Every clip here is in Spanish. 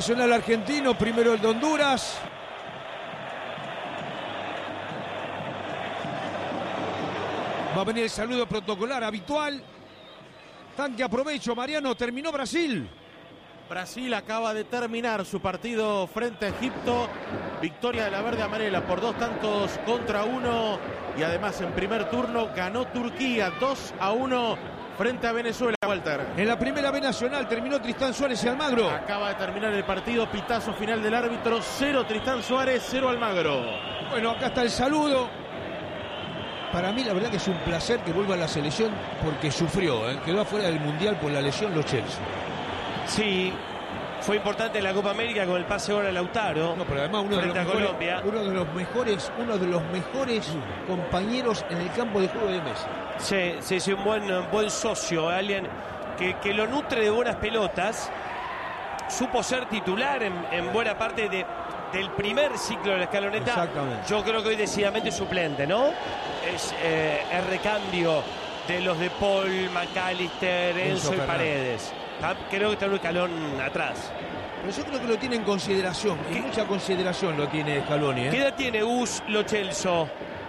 Nacional argentino, primero el de Honduras. Va a venir el saludo protocolar habitual. Tanque aprovecho, Mariano, terminó Brasil. Brasil acaba de terminar su partido frente a Egipto. Victoria de la verde amarela por 2-1. Y además en primer turno ganó Turquía 2-1 frente a Venezuela, Walter. En la primera B Nacional terminó Tristán Suárez y Almagro. Acaba de terminar el partido, pitazo final del árbitro. 0 Tristán Suárez, 0 Almagro. Bueno, acá está el saludo. Para mí la verdad que es un placer que vuelva a la selección porque sufrió, quedó afuera del Mundial por la lesión Lo Celso. Sí, fue importante en la Copa América con el pase ahora a Lautaro. No, pero además uno de los mejores compañeros en el campo de juego de Messi. Sí, un buen socio, alguien que lo nutre de buenas pelotas. Supo ser titular en buena parte del primer ciclo de la escaloneta. Exactamente. Yo creo que hoy decididamente suplente, ¿no? Es el recambio de los de Paul, McAllister, Enzo y Paredes. Creo que está un escalón atrás. Pero yo creo que lo tiene en consideración. En mucha consideración lo tiene Scaloni. ¿Qué edad tiene Lo Celso?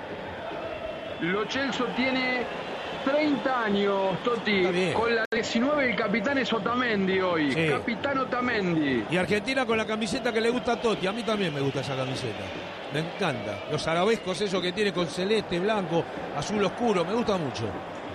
Lo Celso tiene 30 años, Totti. Con la 19 el capitán es Otamendi hoy. Sí. Capitán Otamendi. Y Argentina con la camiseta que le gusta a Totti. A mí también me gusta esa camiseta. Me encanta. Los arabescos, eso que tiene con celeste, blanco, azul oscuro. Me gusta mucho.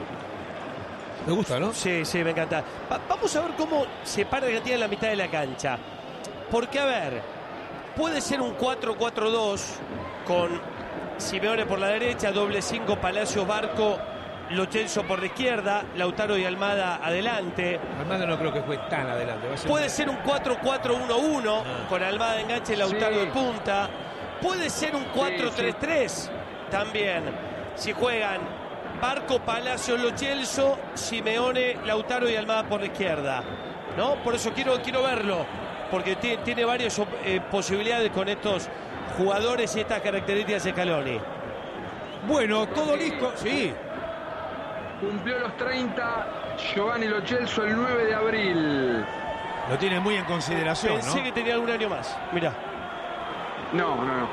¿Te gusta, no? Sí, me encanta. Vamos a ver cómo se para Argentina en la mitad de la cancha. Porque, a ver, puede ser un 4-4-2 con Simeone por la derecha, doble 5, Palacios, Barco, Lo Celso por la izquierda, Lautaro y Almada adelante. Almada no creo que fue tan adelante. Puede ser un 4-4-1-1 con Almada de enganche y Lautaro de punta. Puede ser un 4-3-3 también. Si juegan Barco, Palacios, Lo Celso, Simeone, Lautaro y Almada por la izquierda, ¿no? Por eso quiero verlo, porque tiene varias posibilidades con estos jugadores y estas características de Scaloni. Bueno, todo listo, sí. Cumplió los 30 Giovanni Lo Celso el 9 de abril. Lo tiene muy en consideración, Pensé que tenía algún año más, mirá. No,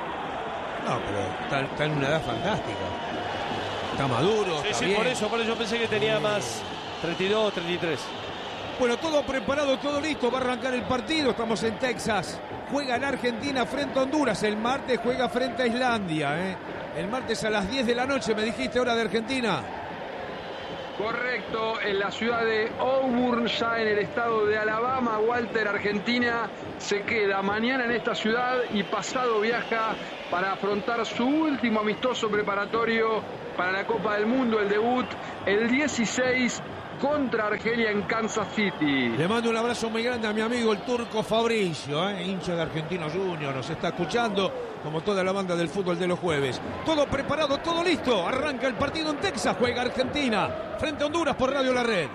pero está en una edad fantástica. Está maduro, está bien. Por eso pensé que tenía más, 32, 33. Bueno, todo preparado, todo listo, va a arrancar el partido, estamos en Texas. Juega en Argentina frente a Honduras, el martes juega frente a Islandia, El martes a las 10 de la noche, me dijiste, hora de Argentina. Correcto, en la ciudad de Auburn, ya en el estado de Alabama. Walter, Argentina se queda mañana en esta ciudad y pasado viaja para afrontar su último amistoso preparatorio para la Copa del Mundo, el debut el 16 contra Argelia en Kansas City. Le mando un abrazo muy grande a mi amigo el turco Fabricio, hincha de Argentinos Juniors, nos está escuchando como toda la banda del fútbol de los jueves. Todo preparado, todo listo, arranca el partido en Texas, juega Argentina frente a Honduras por Radio La Red.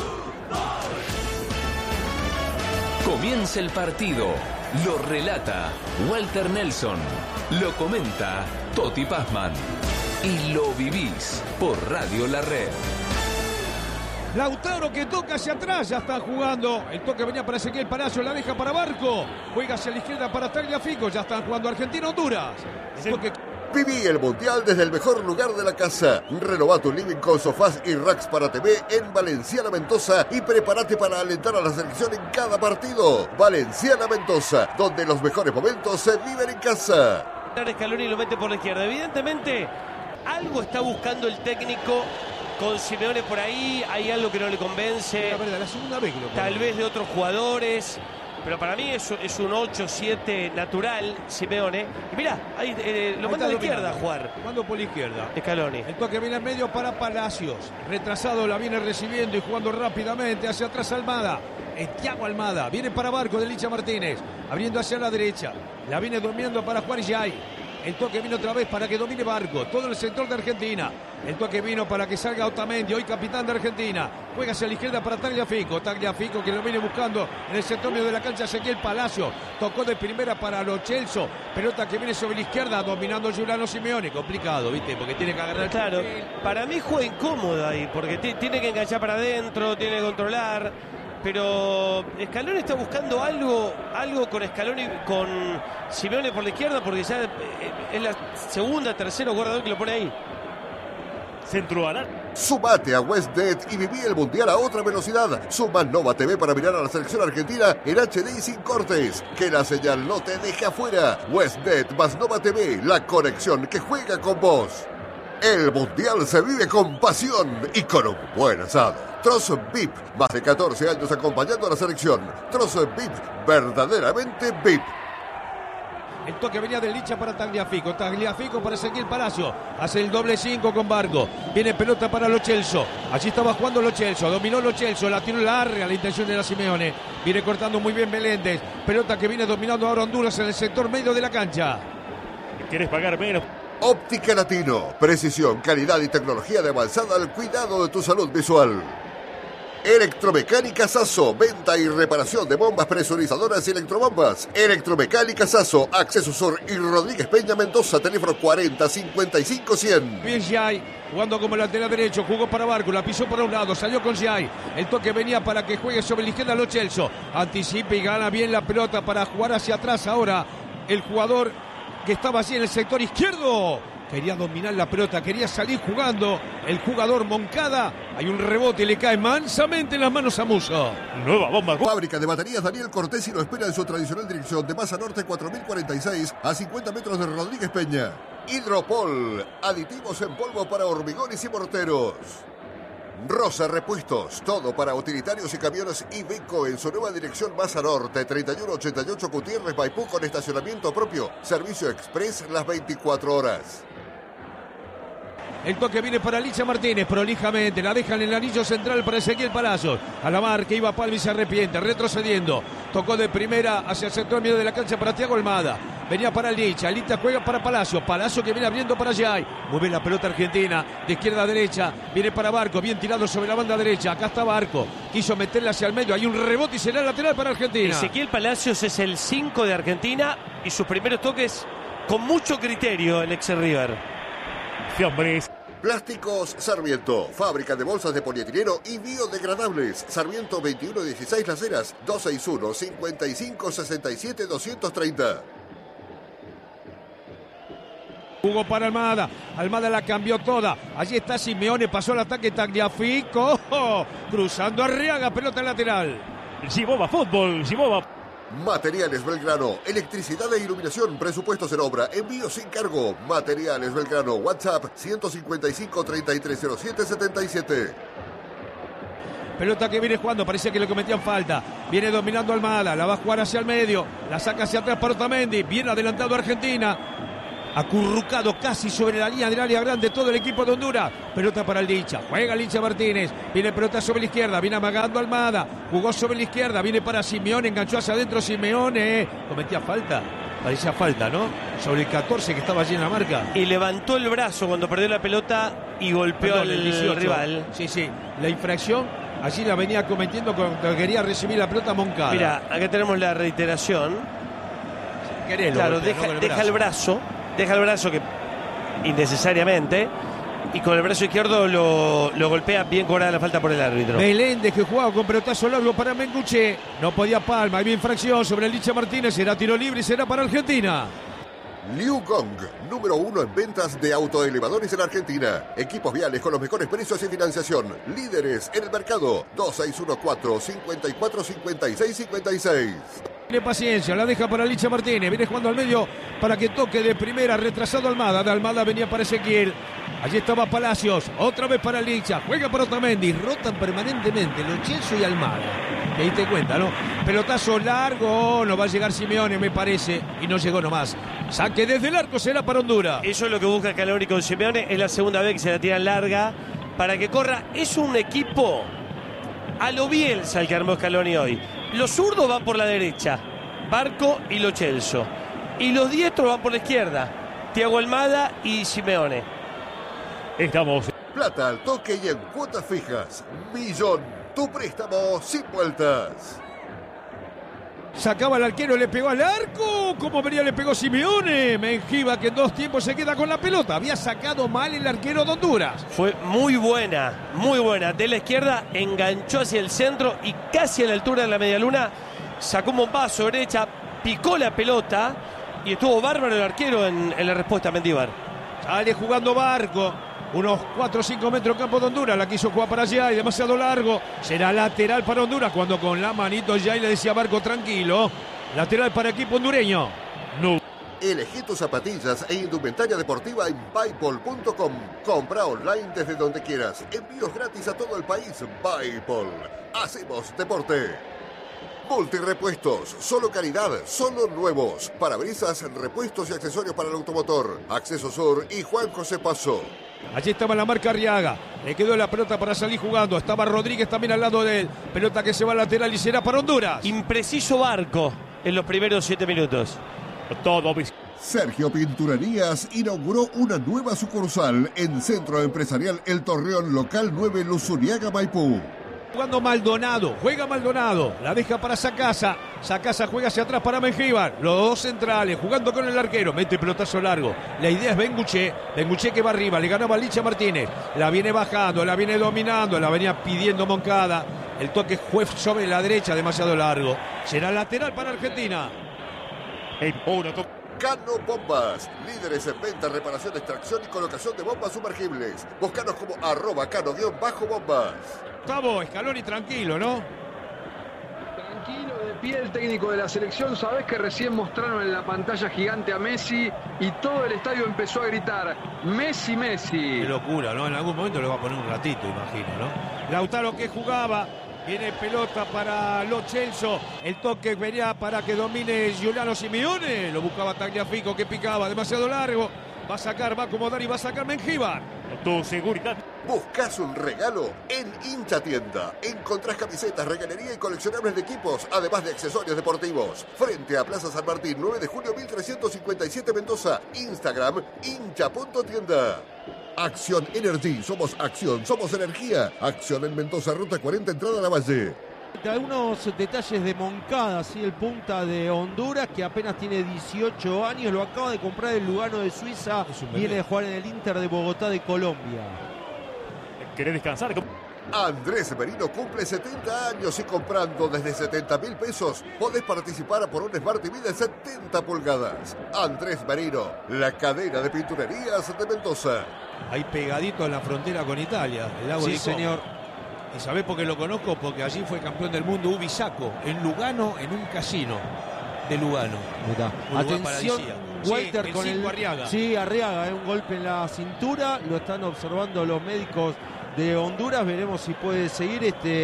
Comienza el partido, lo relata Walter Nelson, lo comenta Totti Pazman y lo vivís por Radio La Red. Lautaro que toca hacia atrás, ya está jugando. El toque venía para Ezequiel Palacio, la deja para Barco. Juega hacia la izquierda para Tagliafico. Ya están jugando Argentina-Honduras. Viví el Mundial desde el mejor lugar de la casa. Renová tu living con sofás y racks para TV en Valenciana Mendoza y prepárate para alentar a la selección en cada partido. Valenciana Mendoza, donde los mejores momentos se viven en casa. Scaloni lo mete por la izquierda. Evidentemente, algo está buscando el técnico con Simeone por ahí, hay algo que no le convence. La verdad, la segunda vez que lo tal vez de otros jugadores, pero para mí es un 8-7 natural Simeone. Y mirá, ahí lo manda a la izquierda a jugar. Jugando por la izquierda. Scaloni. El toque viene en medio para Palacios. Retrasado, la viene recibiendo y jugando rápidamente hacia atrás Almada. Thiago Almada. Viene para Barco de Licha Martínez. Abriendo hacia la derecha. La viene durmiendo para Juan Yay. El toque vino otra vez para que domine Barco. Todo el sector de Argentina. El toque vino para que salga Otamendi, hoy capitán de Argentina. Juega hacia la izquierda para Tagliafico. Tagliafico que lo viene buscando en el sector medio de la cancha. Ezequiel Palacio. Tocó de primera para Lo Celso. Pelota que viene sobre la izquierda dominando Giuliano Simeone. Complicado, ¿viste? Porque tiene que agarrar. Claro, para mí juega incómodo ahí. Porque tiene que enganchar para adentro, tiene que controlar. pero Scaloni está buscando algo con Scaloni, con Simeone por la izquierda, porque ya es la segunda, tercera guardador que lo pone ahí. Centro Arán. Sumate a WestNet y viví el Mundial a otra velocidad. Suma Nova TV para mirar a la selección argentina en HD y sin cortes. Que la señal no te deje afuera. WestNet más Nova TV, la conexión que juega con vos. El Mundial se vive con pasión y con un buen asado. Trozo VIP, más de 14 años acompañando a la selección. Trozo VIP, verdaderamente VIP. El toque venía del Licha para Tagliafico. Tagliafico para Ezequiel Palacio. Hace el doble 5 con Barco. Viene pelota para Lo Celso. Allí estaba jugando Lo Celso. Dominó Lo Celso. La tiró larga a la intención de la Simeone. Viene cortando muy bien Meléndez. Pelota que viene dominando ahora Honduras en el sector medio de la cancha. ¿Quieres pagar menos? Óptica Latino. Precisión, calidad y tecnología de avanzada al cuidado de tu salud visual. Electromecánica Sasso, venta y reparación de bombas presurizadoras y electrobombas. Electromecánica Sasso, Acceso Sur y Rodríguez Peña Mendoza, teléfono 40 55 100. Bien Giai, jugando como lateral derecho, jugó para Barco, la pisó por un lado, salió con Giai. El toque venía para que juegue sobre la izquierda Lo Celso. Anticipa y gana bien la pelota para jugar hacia atrás ahora. El jugador que estaba allí en el sector izquierdo. Quería dominar la pelota, quería salir jugando. El jugador Moncada. Hay un rebote y le cae mansamente en las manos a Muso. Nueva bomba. Fábrica de baterías Daniel Cortés y lo espera en su tradicional dirección de Masa Norte 4046 a 50 metros de Rodríguez Peña. Hidropol, aditivos en polvo para hormigones y morteros. Rosa Repuestos, todo para utilitarios y camiones Iveco en su nueva dirección Masa Norte 3188 Gutiérrez Maipú con estacionamiento propio. Servicio express las 24 horas. El toque viene para Licha Martínez, prolijamente, la dejan en el anillo central para Ezequiel Palacios. A la mar que iba Palmi se arrepiente, retrocediendo. Tocó de primera hacia el sector medio de la cancha para Thiago Almada. Venía para Licha, Licha juega para Palacios. Palacios que viene abriendo para Giai. Mueve la pelota argentina, de izquierda a derecha. Viene para Barco, bien tirado sobre la banda derecha. Acá está Barco, quiso meterla hacia el medio. Hay un rebote y será lateral para Argentina. Ezequiel Palacios es el 5 de Argentina y sus primeros toques con mucho criterio el ex River. Hombres. Plásticos Sarmiento, fábrica de bolsas de polietileno y biodegradables. Sarmiento 2116 Las Heras, 261 55 67 230. Jugó para Almada, Almada la cambió toda. Allí está Simeone, pasó al ataque Tagliafico. Cruzando Arriaga, pelota lateral. Gibova Fútbol, Gibova. Materiales Belgrano, electricidad e iluminación, presupuestos en obra, envío sin cargo. Materiales Belgrano, WhatsApp 155 3307 77. Pelota que viene jugando, parecía que le cometían falta. Viene dominando Almada, la va a jugar hacia el medio. La saca hacia atrás para Otamendi, bien adelantado Argentina. Acurrucado casi sobre la línea del área grande todo el equipo de Honduras. Pelota para el Licha, juega Licha Martínez. Viene pelota sobre la izquierda, viene amagando Almada. Jugó sobre la izquierda, viene para Simeone, enganchó hacia adentro Simeone. Cometía falta, parecía falta, ¿no? Sobre el 14 que estaba allí en la marca. Y levantó el brazo cuando perdió la pelota y golpeó al 18. Rival. Sí, la infracción allí la venía cometiendo cuando quería recibir la pelota Moncada. Mira, acá tenemos la reiteración. Claro, deja el brazo. Deja el brazo que innecesariamente y con el brazo izquierdo lo golpea, bien cobrada la falta por el árbitro. Meléndez que jugaba con pelotazo largo para Menguche. No podía Palma, hay infracción sobre el Licha Martínez. Será tiro libre y será para Argentina. Liu Gong, número 1 en ventas de autoelevadores en Argentina. Equipos viales con los mejores precios y financiación. Líderes en el mercado. 2614 54 56 56. Tiene paciencia, la deja para Licha Martínez. Viene jugando al medio para que toque de primera. Retrasado Almada. De Almada venía para Ezequiel. Allí estaba Palacios. Otra vez para Licha. Juega para Otamendi. Rotan permanentemente Lo Celso y Almada. Te diste cuenta, ¿no? Pelotazo largo. No va a llegar Simeone, me parece. Y no llegó nomás. Saque desde el arco, será para Honduras. Eso es lo que busca Scaloni con Simeone. Es la segunda vez que se la tiran larga para que corra. Es un equipo a lo Bielsa el que armó Scaloni hoy. Los zurdos van por la derecha, Barco y Lo Celso. Y los diestros van por la izquierda, Thiago Almada y Simeone. Estamos. Plata al toque y en cuotas fijas. Millón, tu préstamo sin vueltas. Sacaba el arquero, le pegó al arco. Como venía, le pegó Simeone. Mengíbar, que en 2 tiempos se queda con la pelota. Había sacado mal el arquero de Honduras. Fue muy buena, muy buena. De la izquierda enganchó hacia el centro y casi a la altura de la medialuna sacó un bombazo derecha, picó la pelota y estuvo bárbaro el arquero en la respuesta, Mendíbar. Sale jugando Barco. Unos 4 o 5 metros campo de Honduras. La quiso jugar para allá y demasiado largo. Será lateral para Honduras cuando con la manito ya y le decía a Barco tranquilo. Lateral para equipo hondureño. No. Elegí tus zapatillas e indumentaria deportiva en Buypol.com. Compra online desde donde quieras. Envíos gratis a todo el país. Buypol. Hacemos deporte. Multirepuestos, solo calidad, solo nuevos. Parabrisas, repuestos y accesorios para el automotor. Acceso Sur y Juan José Paso. Allí estaba la marca Arriaga. Le quedó la pelota para salir jugando. Estaba Rodríguez también al lado de él. Pelota que se va al lateral y será para Honduras. Impreciso Barco en los primeros 7 minutos. Todo. Sergio Pinturerías inauguró una nueva sucursal en Centro Empresarial El Torreón, local 9, Luzuriaga, Maipú. Jugando Maldonado, juega Maldonado, la deja para Sacasa, Sacasa juega hacia atrás para Mengíbar, los 2 centrales, jugando con el arquero, mete pelotazo largo, la idea es Benguché que va arriba, le ganaba Licha Martínez, la viene bajando, la viene dominando, la venía pidiendo Moncada, el toque fue sobre la derecha, demasiado largo, será lateral para Argentina. Cano Bombas, líderes en venta, reparación, extracción y colocación de bombas sumergibles. Búscanos como @cano_bombas. Gustavo Scaloni tranquilo, ¿no? Tranquilo, de pie el técnico de la selección. Sabés que recién mostraron en la pantalla gigante a Messi y todo el estadio empezó a gritar Messi, Messi. Qué locura, ¿no? En algún momento le va a poner un ratito, imagino, ¿no? Lautaro que jugaba. Viene pelota para Lo Celso. El toque venía para que domine Giuliano Simeone. Lo buscaba Tagliafico que picaba demasiado largo. Va a sacar, va a acomodar y va a sacar Mengíbar. Tu seguridad. ¿Buscas un regalo? En Hincha Tienda encontrás camisetas, regalería y coleccionables de equipos, además de accesorios deportivos. Frente a Plaza San Martín, 9 de julio 1357 Mendoza. Instagram, hincha.tienda. Acción Energy, somos acción, somos energía. Acción en Mendoza, ruta 40, entrada a la Valle. Algunos detalles de Moncada, ¿sí? El punta de Honduras, que apenas tiene 18 años, lo acaba de comprar el Lugano de Suiza, viene de jugar en el Inter de Bogotá de Colombia. ¿Querés descansar? Andrés Merino cumple 70 años y comprando desde 70.000 pesos podés participar por un Smart TV de 70 pulgadas. Andrés Merino, la cadena de pinturerías de Mendoza. Ahí pegadito en la frontera con Italia, el lago Sí, de Como. señor. ¿Y sabés por qué lo conozco? Porque allí fue campeón del mundo Ubisaco, en Lugano, en un casino de Lugano. Mirá. Un lugar Atención, paradisíaco. Walter Sí, el con cinco Arriaga. Sí, Arriaga, un golpe en la cintura, lo están observando los médicos de Honduras, veremos si puede seguir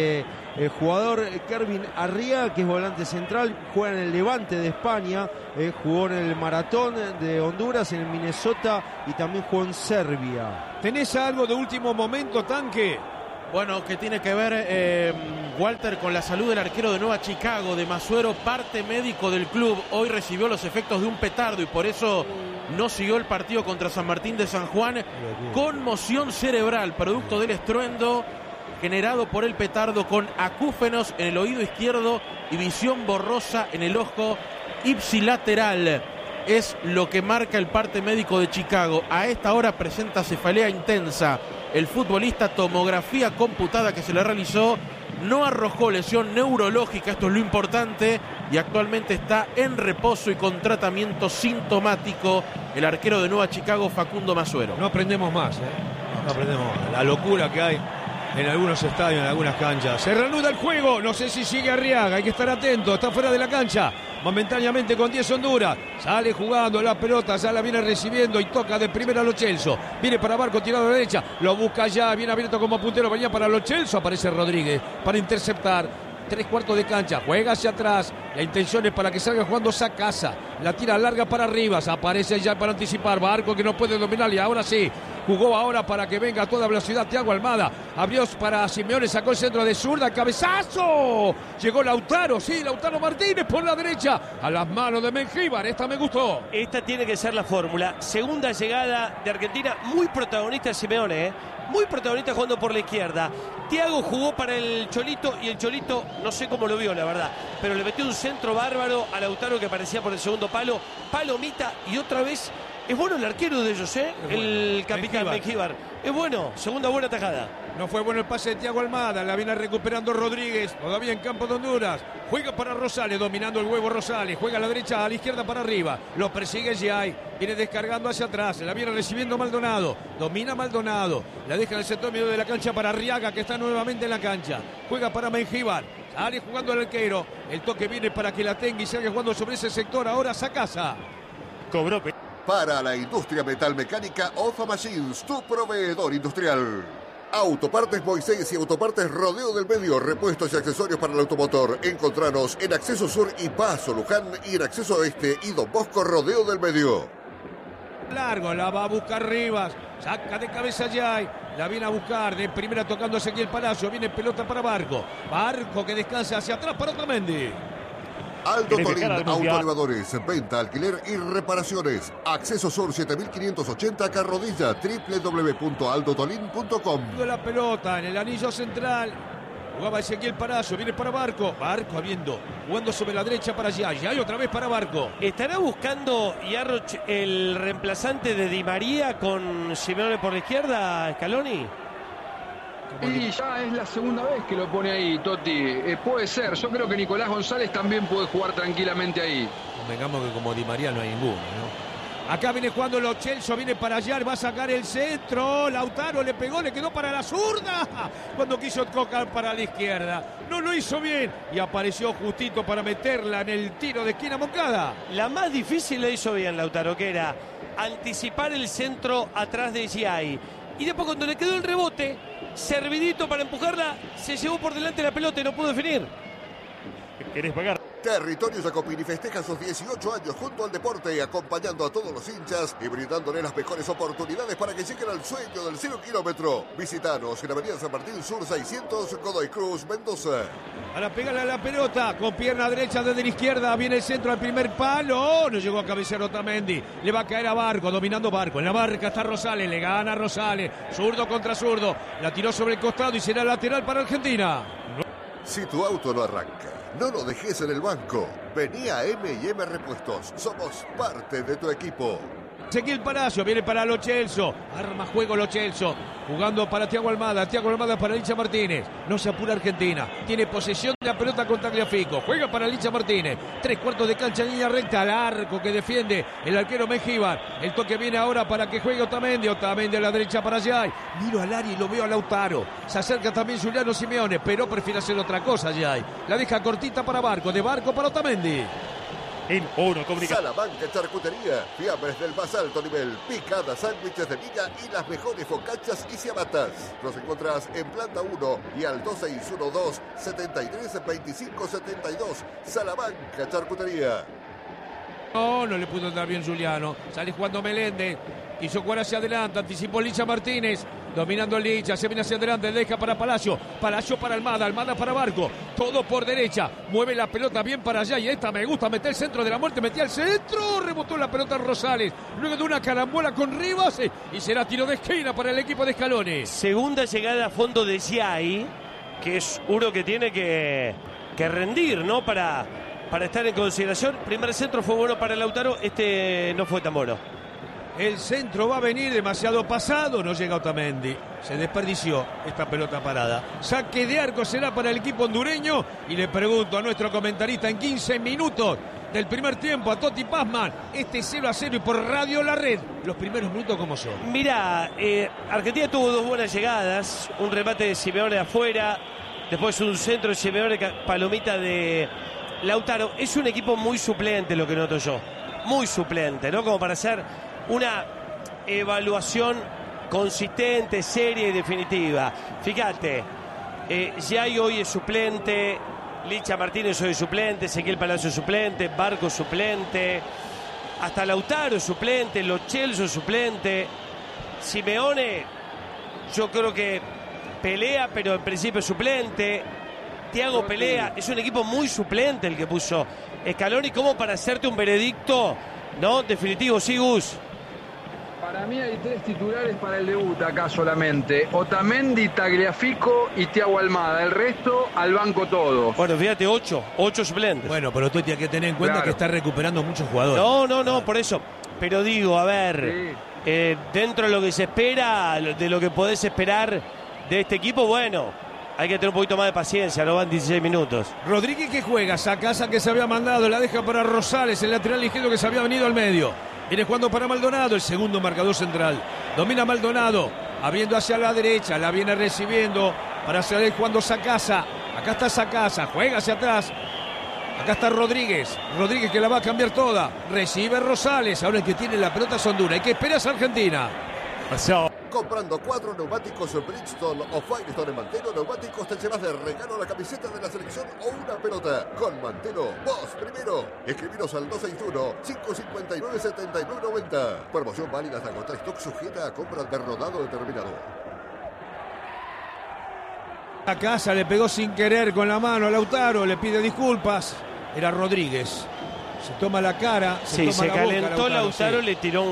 el jugador Kervin Arriaga, que es volante central, juega en el Levante de España, jugó en el Maratón de Honduras, en el Minnesota y también jugó en Serbia. ¿Tenés algo de último momento, Tanque? Bueno, que tiene que ver, Walter, con la salud del arquero de Nueva Chicago, de Masuero, parte médico del club. Hoy recibió los efectos de un petardo y por eso no siguió el partido contra San Martín de San Juan. Conmoción cerebral, producto del estruendo generado por el petardo, con acúfenos en el oído izquierdo y visión borrosa en el ojo ipsilateral. Es lo que marca el parte médico de Chicago. A esta hora presenta cefalea intensa. El futbolista, tomografía computada que se le realizó, no arrojó lesión neurológica, esto es lo importante, y actualmente está en reposo y con tratamiento sintomático el arquero de Nueva Chicago, Facundo Masuero. No aprendemos más, no aprendemos más. La locura que hay en algunos estadios, en algunas canchas. Se reanuda el juego, no sé si sigue Arriaga, hay que estar atento, está fuera de la cancha. Momentáneamente con 10 Honduras, sale jugando la pelota, ya la viene recibiendo y toca de primera a Lo Celso. Viene para Barco, tirado a la derecha, lo busca ya, viene abierto como puntero, venía para Lo Celso, aparece Rodríguez para interceptar. 3/4 de cancha, juega hacia atrás, la intención es para que salga jugando Sacasa, la tira larga para arriba, aparece ya para anticipar, Barco que no puede dominar y ahora sí, jugó ahora para que venga a toda velocidad Thiago Almada, abrió para Simeone, sacó el centro de zurda, cabezazo, llegó Lautaro, sí, Lautaro Martínez por la derecha, a las manos de Mengíbar, esta me gustó. Esta tiene que ser la fórmula. Segunda llegada de Argentina, muy protagonista Simeone, muy protagonista jugando por la izquierda. Thiago jugó para el Cholito y el Cholito no sé cómo lo vio, la verdad, pero le metió un centro bárbaro a Lautaro que aparecía por el segundo palo. Palomita y otra vez es bueno el arquero de ellos, el capitán Mengíbar. Es bueno, segunda buena tajada. No fue bueno el pase de Thiago Almada, la viene recuperando Rodríguez, todavía en campo de Honduras. Juega para Rosales, dominando el huevo Rosales, juega a la derecha, a la izquierda para arriba. Lo persigue Giai, viene descargando hacia atrás, la viene recibiendo Maldonado. Domina Maldonado, la deja en el sector medio de la cancha para Arriaga, que está nuevamente en la cancha. Juega para Mengíbar, sale jugando el arquero. El toque viene para que la tenga y sigue jugando sobre ese sector. Ahora Sacasa. Cobró. Para la industria metalmecánica, Ofa Machines, tu proveedor industrial. Autopartes Moisés y Autopartes Rodeo del Medio, repuestos y accesorios para el automotor. Encontranos en Acceso Sur y Paso Luján y en Acceso Oeste y Don Bosco Rodeo del Medio. Largo, la va a buscar Rivas, saca de cabeza Giai, la viene a buscar de primera tocando Ezequiel Palacio, viene pelota para Barco que descansa hacia atrás para Otamendi. Aldo Tolín, autoelevadores, venta, alquiler y reparaciones. Acceso Sur 7580 Carrodilla, www.aldotolin.com. La pelota en el anillo central. Jugaba Ezequiel Palacio, viene para Barco jugando sobre la derecha para Giai otra vez para Barco. ¿Estará buscando Yarroch el reemplazante de Di María con Simeone por la izquierda, Scaloni? Y ya es la segunda vez que lo pone ahí, Totti. Puede ser, yo creo que Nicolás González también puede jugar tranquilamente ahí. Convengamos que como Di María no hay ninguno, ¿no? Acá viene jugando Lo Celso, viene para allá, va a sacar el centro. Lautaro le pegó, le quedó para la zurda. Cuando quiso tocar para la izquierda. No lo hizo bien y apareció justito para meterla en el tiro de esquina Moncada. La más difícil la hizo bien Lautaro, que era anticipar el centro atrás de Giai. Y después cuando le quedó el rebote, servidito para empujarla, se llevó por delante la pelota y no pudo definir. ¿Querés pagar? Territorio Jacopini festeja sus 18 años junto al deporte, acompañando a todos los hinchas y brindándole las mejores oportunidades para que lleguen al sueño del 0 kilómetro. Visítanos en Avenida San Martín Sur 600, Godoy Cruz, Mendoza. Para pegarle a la pelota, con pierna derecha desde la izquierda, viene el centro al primer palo. No llegó a cabecear Otamendi, le va a caer a Barco, dominando Barco. En la marca está Rosales, le gana Rosales, zurdo contra zurdo. La tiró sobre el costado y será lateral para Argentina. Si tu auto no arranca, no lo dejes en el banco. Vení a M&M Repuestos. Somos parte de tu equipo. Ezequiel Palacio viene para Lo Celso. Arma juego Lo Celso. Jugando para Thiago Almada. Thiago Almada para Licha Martínez. No se apura Argentina. Tiene posesión de la pelota con Tagliafico. Juega para Licha Martínez. 3/4 de cancha en línea recta. Al arco que defiende el arquero Mengíbar. El toque viene ahora para que juegue Otamendi. Otamendi a la derecha para Giai. Miro al área y lo veo a Lautaro. Se acerca también Giuliano Simeone, pero prefiere hacer otra cosa Giai. La deja cortita para Barco. De Barco para Otamendi. En Oro Comunicación. Salamanca Charcutería, fiambres del más alto nivel, picadas, sándwiches de miga y las mejores focachas y ciabatas. Los encontrás en Planta 1 y al 2612-732572. Salamanca Charcutería. No le pudo dar bien Giuliano. Sale jugando Meléndez. Quiso jugar hacia adelante. Anticipó Licha Martínez. Dominando el Licha. Se viene hacia adelante. Deja para Palacio. Palacio para Almada. Almada para Barco. Todo por derecha. Mueve la pelota bien para allá. Y esta me gusta. Meter el centro de la muerte. Metía el centro. Rebotó la pelota Rosales. Luego de una carambola con Rivas. Y será tiro de esquina para el equipo de Scaloni. Segunda llegada a fondo de Giai. Que es uno que tiene que rendir, ¿no? Para estar en consideración. Primer centro fue bueno para Lautaro. Este no fue tan bueno. El centro va a venir demasiado pasado. No llega Otamendi. Se desperdició esta pelota parada. Saque de arco será para el equipo hondureño. Y le pregunto a nuestro comentarista en 15 minutos del primer tiempo, a Toti Pazman. Este 0-0 y por Radio La Red. Los primeros minutos, ¿cómo son? Mira, Argentina tuvo dos buenas llegadas. Un remate de Simeone afuera. Después un centro de Simeone, palomita de Lautaro. Es un equipo muy suplente, lo que noto yo. Muy suplente, ¿no? Como para hacer una evaluación consistente, seria y definitiva. Fíjate, Giai hoy es suplente, Licha Martínez hoy es suplente, Ezequiel Palacio es suplente, Barco suplente, hasta Lautaro es suplente, Lo Celso es suplente, Simeone yo creo que pelea, pero en principio es suplente. Thiago pelea, es un equipo muy suplente el que puso Scaloni, como para hacerte un veredicto, ¿no? Definitivo, sí, Gus. Para mí hay 3 titulares para el debut acá solamente. Otamendi, Tagliafico y Thiago Almada. El resto al banco todos. Bueno, fíjate, 8 suplentes. Bueno, pero tú tienes que tener en cuenta que está recuperando muchos jugadores. No, por eso. Pero digo, a ver, dentro de lo que se espera, de lo que podés esperar de este equipo, bueno, hay que tener un poquito más de paciencia, no van 16 minutos. Rodríguez que juega, Sacasa que se había mandado, la deja para Rosales, el lateral izquierdo que se había venido al medio. Viene jugando para Maldonado, el segundo marcador central. Domina Maldonado, abriendo hacia la derecha, la viene recibiendo para salir jugando Sacasa. Acá está Sacasa, juega hacia atrás. Acá está Rodríguez que la va a cambiar toda. Recibe Rosales, ahora el que tiene la pelota es Honduras. ¿Y qué esperas Argentina? Comprando 4 neumáticos Bridgestone o Firestone en Mantelo Neumáticos te llevas de regalo la camiseta de la selección o una pelota. Con Mantelo, vos primero. Escribiros al 261-559-7990. Promoción válida hasta agotar stock, sujeta a compra de rodado determinado. A casa le pegó sin querer con la mano a Lautaro, le pide disculpas. Era Rodríguez. Se toma la cara, se calentó boca, Lautaro, sí. le tiró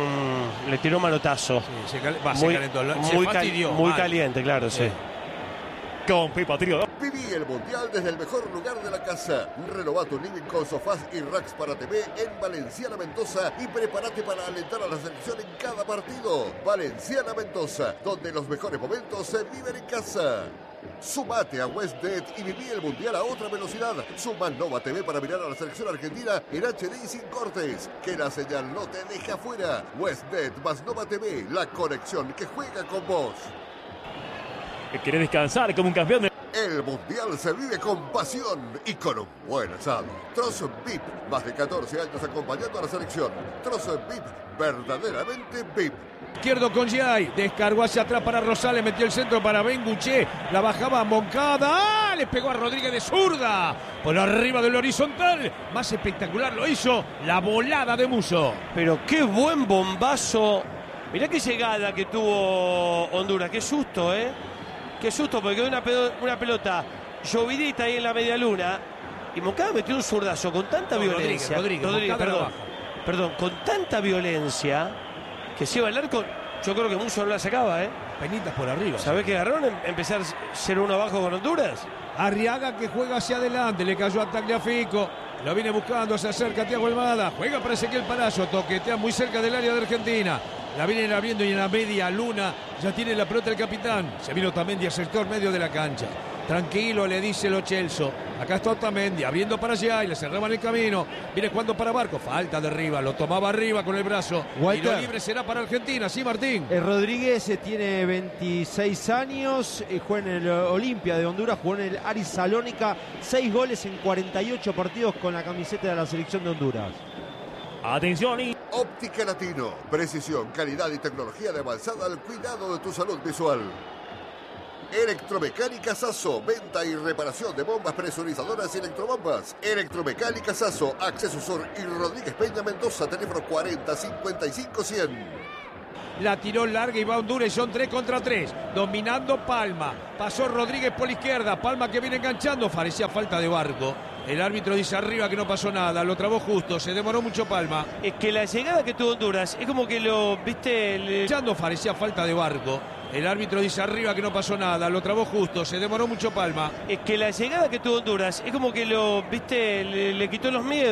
manotazo. Sí, se calentó. Muy caliente, claro, sí. Con Pepa Trío. Viví el Mundial desde el mejor lugar de la casa. Renová tu living con sofás y racks para TV en Valenciana Mendoza y prepárate para alentar a la selección en cada partido. Valenciana Mendoza, donde los mejores momentos se viven en casa. Sumate a WestNet y viví el Mundial a otra velocidad. Suma Nova TV para mirar a la selección argentina en HD y sin cortes. Que la señal no te deje afuera. WestNet más Nova TV, la conexión que juega con vos. ¿Querés descansar como un campeón? El Mundial se vive con pasión y con un buen asado. Trozo VIP, más de 14 años acompañando a la selección. Trozo VIP, verdaderamente VIP. Izquierdo con Giai, descargó hacia atrás para Rosales, metió el centro para Benguché, la bajaba a Moncada, ¡ah! Le pegó a Rodríguez de zurda, por arriba del horizontal, más espectacular lo hizo la volada de Muso. Pero qué buen bombazo, mirá qué llegada que tuvo Honduras, qué susto, qué susto, porque quedó una pelota llovidita ahí en la media luna, y Moncada metió un zurdazo con tanta violencia, Rodríguez, perdón, con tanta violencia, que se iba al arco, yo creo que Muso no la sacaba, Penitas por arriba. ¿Sabés qué agarraron? Empezar 0-1 abajo con Honduras. Arriaga que juega hacia adelante, le cayó a Tagliafico, lo viene buscando, se acerca Thiago Almada, juega para Ezequiel Palacio, toquetea muy cerca del área de Argentina. La vienen abriendo y en la media luna ya tiene la pelota el capitán. Se vino Otamendi al sector medio de la cancha. Tranquilo, le dice Lo Celso. Acá está Otamendi, abriendo para allá y le cerraban el camino. Viene jugando para Barco, falta de arriba, lo tomaba arriba con el brazo. Walter. Y lo libre será para Argentina, sí, Martín. Rodríguez tiene 26 años, juega en el Olimpia de Honduras, jugó en el Aris Salónica, 6 goles en 48 partidos con la camiseta de la selección de Honduras. Atención y... Óptica Latino, precisión, calidad y tecnología de avanzada al cuidado de tu salud visual. Electromecánica Sasso, venta y reparación de bombas presurizadoras y electrobombas. Electromecánica Sasso, Acceso Sur y Rodríguez Peña Mendoza, teléfono 40 55 100. La tiró larga y va a Honduras y son 3 contra 3. Dominando Palma. Pasó Rodríguez por la izquierda. Palma que viene enganchando. Parecía falta de Barco. El árbitro dice arriba que no pasó nada. Lo trabó justo. Se demoró mucho Palma. Es que la llegada que tuvo Honduras es como que lo, viste... Enganchando parecía falta de Barco. El árbitro dice arriba que no pasó nada. Lo trabó justo. Se demoró mucho Palma. Es que la llegada que tuvo Honduras es como que lo, viste, le quitó los miedos.